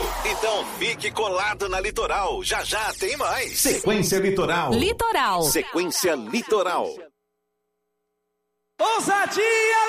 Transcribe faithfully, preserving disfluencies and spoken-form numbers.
Então fique colado na Litoral. Já já tem mais. Sequência Litoral. Litoral. Sequência Litoral. Ousadia!